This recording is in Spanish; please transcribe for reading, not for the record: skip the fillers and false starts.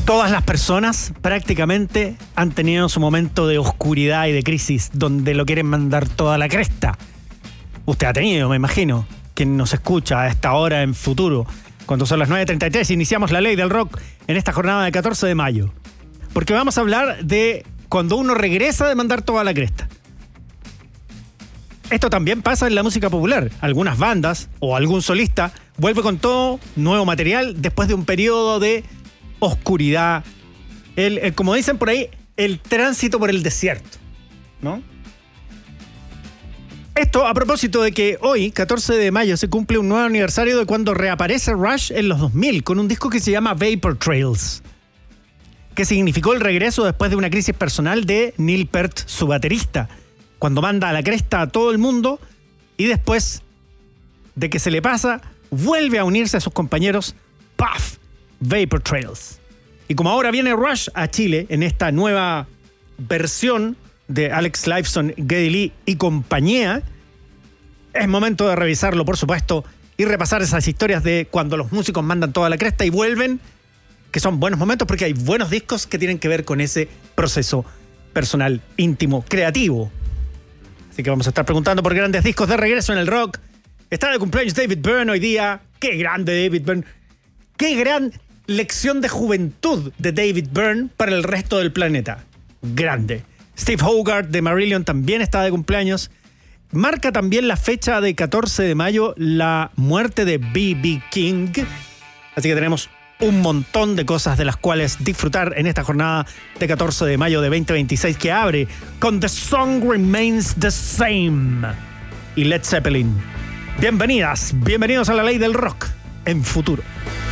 Todas las personas prácticamente han tenido su momento de oscuridad y de crisis donde lo quieren mandar toda la cresta. Usted ha tenido, me imagino, quien nos escucha a esta hora en futuro. Cuando son las 9:33 iniciamos la ley del rock en esta jornada de 14 de mayo. Porque vamos a hablar de cuando uno regresa de mandar toda la cresta. Esto también pasa en la música popular. Algunas bandas o algún solista vuelve con todo nuevo material después de un periodo de oscuridad. Como dicen por ahí, el tránsito por el desierto, ¿no? Esto a propósito de que hoy, 14 de mayo, se cumple un nuevo aniversario de cuando reaparece Rush en los 2000 con un disco que se llama Vapor Trails, que significó el regreso después de una crisis personal de Neil Peart, su baterista, cuando manda a la cresta a todo el mundo y después de que se le pasa, vuelve a unirse a sus compañeros. ¡Paf! Vapor Trails. Y como ahora viene Rush a Chile en esta nueva versión de Alex Lifeson, Geddy Lee y compañía, es momento de revisarlo, por supuesto, y repasar esas historias de cuando los músicos mandan toda la cresta y vuelven, que son buenos momentos porque hay buenos discos que tienen que ver con ese proceso personal, íntimo, creativo. Así que vamos a estar preguntando por grandes discos de regreso en el rock. Está de cumpleaños David Byrne hoy día. ¡Qué grande David Byrne! ¡Qué gran lección de juventud de David Byrne para el resto del planeta! Grande. Steve Hogarth de Marillion también está de cumpleaños. Marca también la fecha de 14 de mayo la muerte de B.B. King. Así que tenemos un montón de cosas de las cuales disfrutar en esta jornada de 14 de mayo de 2026 que abre con The Song Remains the Same y Led Zeppelin. Bienvenidas, bienvenidos a la ley del rock en futuro.